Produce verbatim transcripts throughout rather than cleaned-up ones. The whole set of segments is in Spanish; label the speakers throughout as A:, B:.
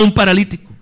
A: un paralítico.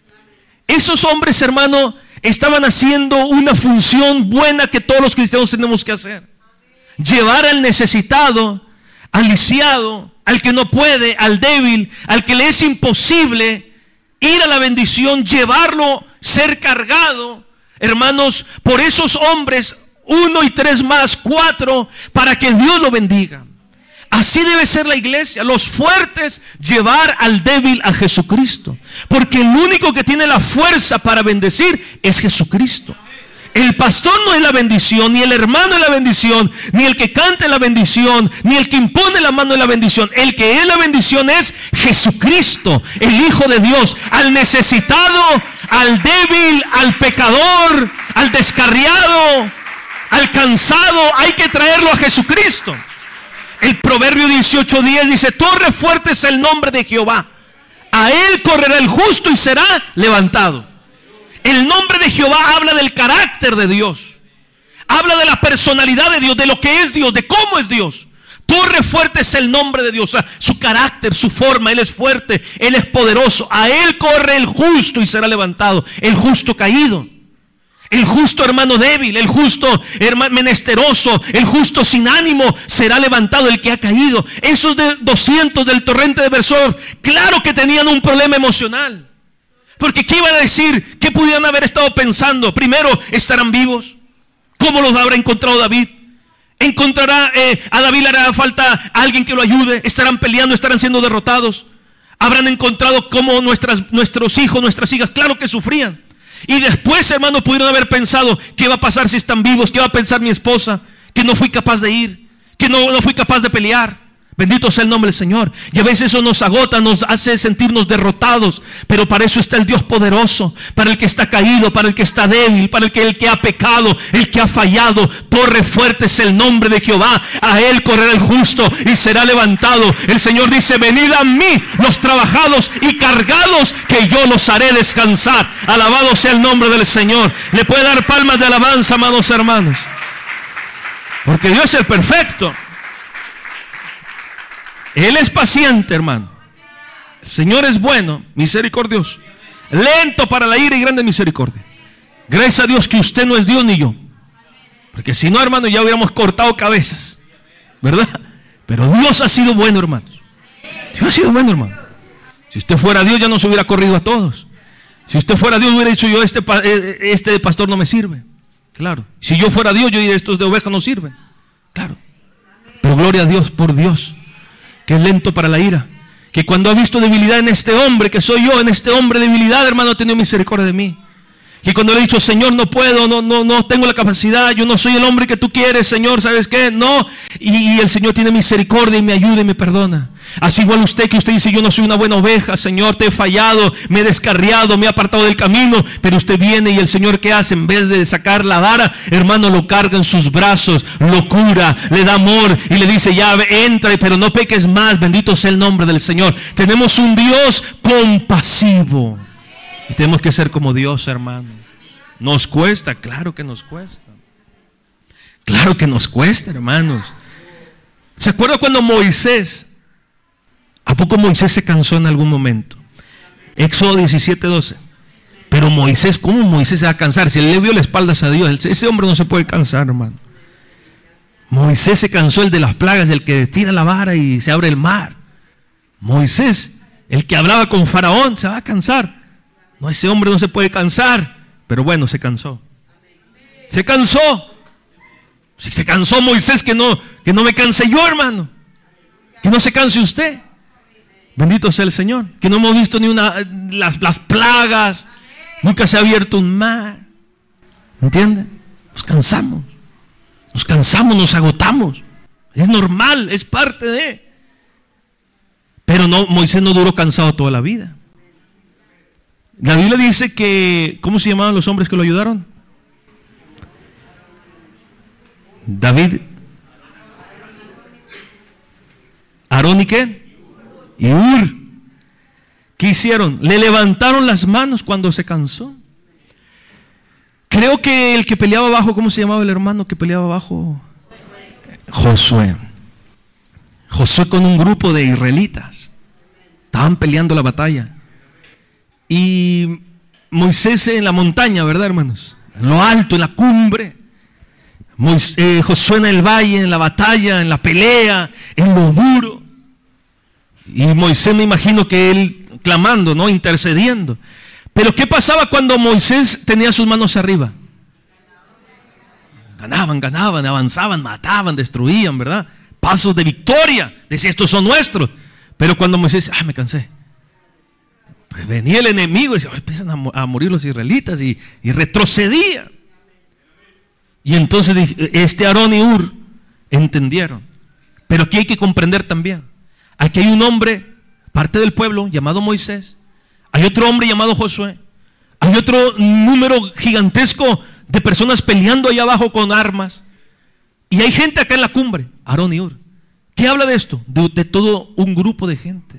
A: Esos hombres, hermano, estaban haciendo una función buena que todos los cristianos tenemos que hacer. Llevar al necesitado, al lisiado, al que no puede, al débil, al que le es imposible ir a la bendición, llevarlo, ser cargado, hermanos, por esos hombres, uno y tres más, cuatro, para que Dios lo bendiga. Así debe ser la iglesia, los fuertes llevar al débil a Jesucristo, porque el único que tiene la fuerza para bendecir es Jesucristo. El pastor no es la bendición, ni el hermano es la bendición, ni el que canta es la bendición, ni el que impone la mano es la bendición. El que es la bendición es Jesucristo, el Hijo de Dios. Al necesitado, al débil, al pecador, al descarriado, al cansado, hay que traerlo a Jesucristo. El Proverbio dieciocho diez dice: torre fuerte es el nombre de Jehová, a él correrá el justo y será levantado. El nombre de Jehová habla del carácter de Dios, habla de la personalidad de Dios, de lo que es Dios, de cómo es Dios. Torre fuerte es el nombre de Dios, o sea, su carácter, su forma. Él es fuerte, Él es poderoso. A él corre el justo y será levantado. El justo caído, el justo hermano débil, el justo hermano menesteroso, el justo sin ánimo será levantado. El que ha caído. Esos de doscientos del torrente de Besor, claro que tenían un problema emocional. Porque ¿qué iban a decir? ¿Qué pudieran haber estado pensando? Primero, ¿estarán vivos? ¿Cómo los habrá encontrado David? ¿Encontrará eh, a David le hará falta alguien que lo ayude? ¿Estarán peleando? ¿Estarán siendo derrotados? ¿Habrán encontrado cómo nuestras, nuestros hijos, nuestras hijas? Claro que sufrían. Y después, hermanos, pudieron haber pensado: ¿qué va a pasar si están vivos? ¿Qué va a pensar mi esposa? Que no fui capaz de ir, que no, no fui capaz de pelear. Bendito sea el nombre del Señor. Y a veces eso nos agota, nos hace sentirnos derrotados. Pero para eso está el Dios poderoso, para el que está caído, para el que está débil, para el que, el que ha pecado, el que ha fallado. Torre fuerte es el nombre de Jehová, a él correrá el justo y será levantado. El Señor dice: venid a mí los trabajados y cargados, que yo los haré descansar. Alabado sea el nombre del Señor. Le puede dar palmas de alabanza, amados hermanos, porque Dios es el perfecto. Él es paciente, hermano. El Señor es bueno, misericordioso, lento para la ira y grande misericordia. Gracias a Dios que usted no es Dios ni yo, porque si no, hermano, ya hubiéramos cortado cabezas, ¿verdad? Pero Dios ha sido bueno, hermanos. Dios ha sido bueno, hermano. Si usted fuera Dios, ya nos hubiera corrido a todos. Si usted fuera Dios, hubiera dicho: yo este, este pastor no me sirve. Claro. Si yo fuera Dios, yo diría: estos de ovejas no sirven. Claro. Pero gloria a Dios por Dios, que es lento para la ira, que cuando ha visto debilidad en este hombre, que soy yo, en este hombre debilidad, hermano, ha tenido misericordia de mí. Que cuando le he dicho: Señor, no puedo, no, no, no tengo la capacidad, yo no soy el hombre que tú quieres, Señor, ¿sabes qué? No, y, y el Señor tiene misericordia y me ayuda y me perdona. Así igual usted, que usted dice: yo no soy una buena oveja, Señor, te he fallado, me he descarriado, me he apartado del camino. Pero usted viene y el Señor, ¿qué hace? En vez de sacar la vara, hermano, lo carga en sus brazos, lo cura, le da amor y le dice: ya entra, pero no peques más. Bendito sea el nombre del Señor. Tenemos un Dios compasivo y tenemos que ser como Dios, hermano. Nos cuesta, claro que nos cuesta. Claro que nos cuesta, hermanos. ¿Se acuerda cuando Moisés, a poco Moisés se cansó en algún momento? Éxodo diecisiete doce. Pero Moisés, ¿cómo Moisés se va a cansar? Si él le vio la espalda a Dios, ese hombre no se puede cansar, hermano. Moisés se cansó, el de las plagas, el que tira la vara y se abre el mar. Moisés, el que hablaba con Faraón, se va a cansar. No, ese hombre no se puede cansar. Pero bueno, se cansó. Se cansó. Si se cansó Moisés, que no, que no me canse yo, hermano. Que no se canse usted. Bendito sea el Señor. Que no hemos visto ni una, las, las plagas. Nunca se ha abierto un mar. ¿Entiende? Nos cansamos. Nos cansamos, nos agotamos. Es normal, es parte de. Pero no, Moisés no duró cansado toda la vida. La Biblia dice que, ¿cómo se llamaban los hombres que lo ayudaron? David, Aarón y qué? Y Ur. ¿Qué hicieron? Le levantaron las manos cuando se cansó. Creo que el que peleaba abajo, ¿cómo se llamaba el hermano que peleaba abajo? Josué. Josué con un grupo de israelitas. Estaban peleando la batalla. y Moisés en la montaña, ¿verdad, hermanos? En lo alto, en la cumbre. Moisés, eh, Josué en el valle, en la batalla, en la pelea, en lo duro. Y Moisés, me imagino que él clamando, ¿no? Intercediendo. Pero ¿qué pasaba cuando Moisés tenía sus manos arriba? Ganaban, ganaban, avanzaban, mataban, destruían, ¿verdad? Pasos de victoria. Decía, estos son nuestros. Pero cuando Moisés, ah, me cansé. Pues venía el enemigo y decía, empiezan a, a morir los israelitas y, y retrocedía. Y entonces este Aarón y Hur entendieron. Pero aquí hay que comprender también. Aquí hay un hombre, parte del pueblo, llamado Moisés. Hay otro hombre llamado Josué. Hay otro número gigantesco de personas peleando allá abajo con armas. Y hay gente acá en la cumbre, Aarón y Hur. ¿Qué habla de esto? De, de todo un grupo de gente.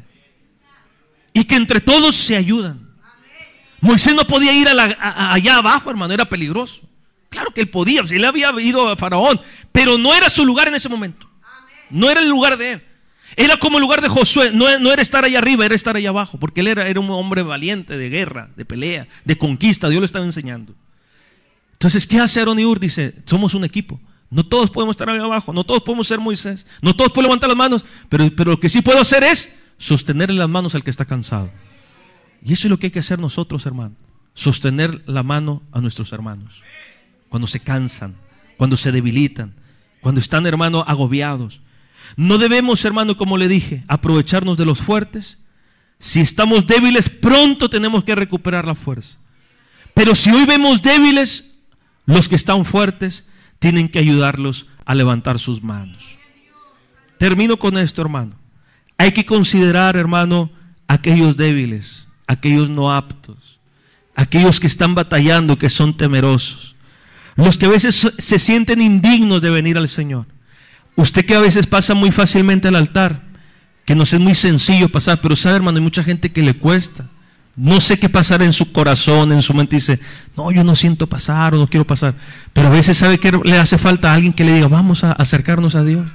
A: Y que entre todos se ayudan. Moisés no podía ir a la, a, allá abajo, hermano, era peligroso. Claro que él podía, si él había ido a Faraón, pero no era su lugar en ese momento. No era el lugar de él. Era como el lugar de Josué, no, no era estar allá arriba, era estar allá abajo, porque él era, era un hombre valiente de guerra, de pelea, de conquista, Dios lo estaba enseñando. Entonces, ¿qué hace Aarón y Hur? Dice, somos un equipo, no todos podemos estar allá abajo, no todos podemos ser Moisés, no todos pueden levantar las manos, pero, pero lo que sí puedo hacer es sostenerle las manos al que está cansado. Y eso es lo que hay que hacer nosotros, hermano, sostener la mano a nuestros hermanos, cuando se cansan, cuando se debilitan, cuando están, hermano, agobiados. No debemos, hermano, como le dije, aprovecharnos de los fuertes. Si estamos débiles, pronto tenemos que recuperar la fuerza. Pero si hoy vemos débiles, los que están fuertes tienen que ayudarlos a levantar sus manos. Termino con esto, hermano. Hay que considerar, hermano, aquellos débiles, aquellos no aptos, aquellos que están batallando, que son temerosos, los que a veces se sienten indignos de venir al Señor. Usted que a veces pasa muy fácilmente al altar, que nos es muy sencillo pasar, pero sabe, hermano, hay mucha gente que le cuesta. No sé qué pasar en su corazón, en su mente, dice, no, yo no siento pasar o no quiero pasar. Pero a veces sabe que le hace falta a alguien que le diga, vamos a acercarnos a Dios.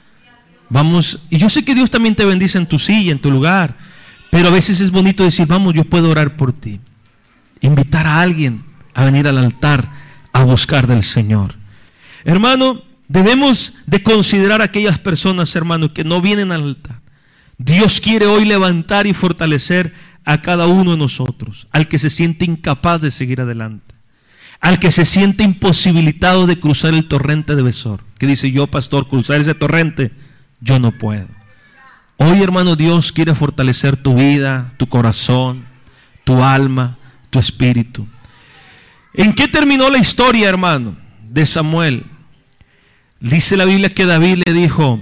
A: Vamos, y yo sé que Dios también te bendice en tu silla, en tu lugar, pero a veces es bonito decir, vamos, yo puedo orar por ti. Invitar a alguien a venir al altar a buscar del Señor. Hermano, debemos de considerar a aquellas personas, hermano, que no vienen al altar. Dios quiere hoy levantar y fortalecer a cada uno de nosotros, al que se siente incapaz de seguir adelante, al que se siente imposibilitado de cruzar el torrente de Besor, que dice, yo, pastor, cruzar ese torrente, yo no puedo. Hoy, hermano, Dios quiere fortalecer tu vida, tu corazón, tu alma, tu espíritu. ¿En qué terminó la historia, hermano, de Samuel? Dice la Biblia que David le dijo,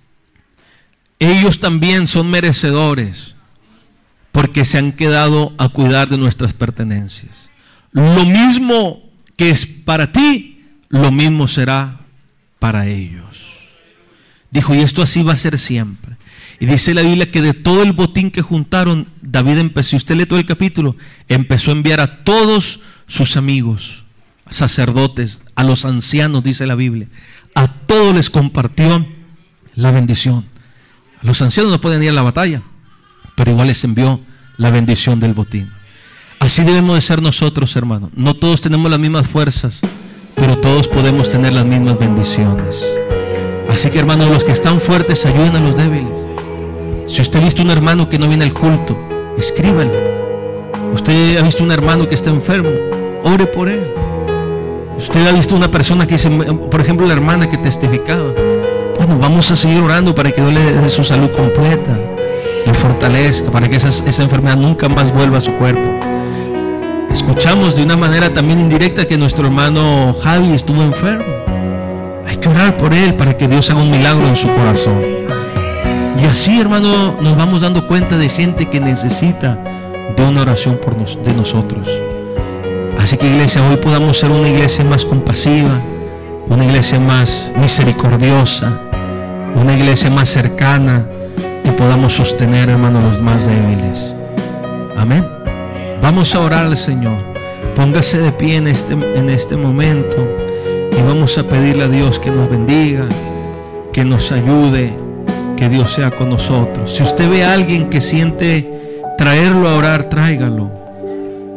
A: ellos también son merecedores porque se han quedado a cuidar de nuestras pertenencias. Lo mismo que es para ti, lo mismo será para ellos. Dijo, y esto así va a ser siempre. Y dice la Biblia que de todo el botín que juntaron, David empezó, si usted lee todo el capítulo, empezó a enviar a todos sus amigos, sacerdotes, a los ancianos, dice la Biblia. A todos les compartió la bendición. Los ancianos no pueden ir a la batalla, pero igual les envió la bendición del botín. Así debemos de ser nosotros, hermanos. No todos tenemos las mismas fuerzas, pero todos podemos tener las mismas bendiciones. Así que, hermanos, los que están fuertes, ayuden a los débiles. Si usted ha visto un hermano que no viene al culto, escríbale. Usted ha visto un hermano que está enfermo, ore por él. Usted ha visto una persona que dice, por ejemplo, la hermana que testificaba, bueno, vamos a seguir orando para que Dios le dé su salud completa, le fortalezca, para que esa, esa enfermedad nunca más vuelva a su cuerpo. Escuchamos de una manera también indirecta que nuestro hermano Javi estuvo enfermo. Hay que orar por él para que Dios haga un milagro en su corazón. Y así, hermano, nos vamos dando cuenta de gente que necesita de una oración por nos, de nosotros. Así que, iglesia, hoy podamos ser una iglesia más compasiva, una iglesia más misericordiosa, una iglesia más cercana, y podamos sostener, hermano, a los más débiles. Amén. Vamos a orar al Señor. Póngase de pie en este, en este momento y vamos a pedirle a Dios que nos bendiga, que nos ayude, que Dios sea con nosotros. Si usted ve a alguien que siente traerlo a orar, tráigalo.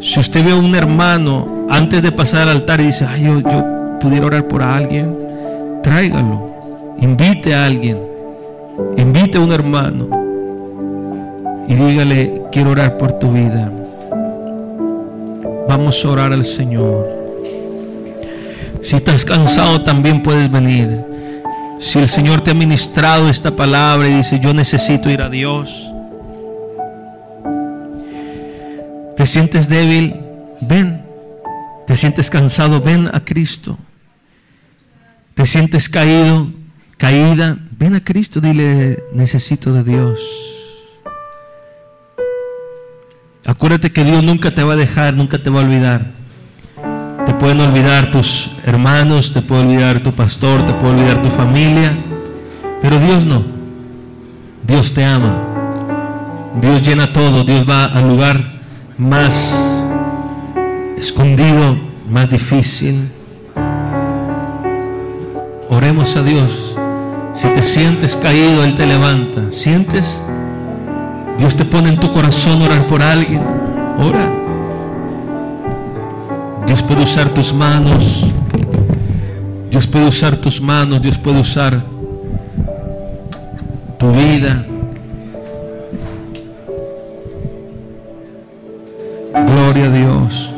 A: Si usted ve a un hermano antes de pasar al altar y dice, ay, yo, yo pudiera orar por alguien, tráigalo, invite a alguien, invite a un hermano y dígale, quiero orar por tu vida. Vamos a orar al Señor. Si estás cansado también puedes venir. Si el Señor te ha ministrado esta palabra y dice, yo necesito ir a Dios, te sientes débil, ven. Te sientes cansado, ven a Cristo. Te sientes caído, caída, ven a Cristo, dile, necesito de Dios. Acuérdate que Dios nunca te va a dejar, nunca te va a olvidar. Te pueden olvidar tus hermanos, te puede olvidar tu pastor, te puede olvidar tu familia, pero Dios no. Dios te ama. Dios llena todo. Dios va al lugar más escondido, más difícil. Oremos a Dios. Si te sientes caído, Él te levanta. ¿Sientes? Dios te pone en tu corazón orar por alguien. Ora. Dios puede usar tus manos. Dios puede usar tus manos. Dios puede usar tu vida. Gloria a Dios.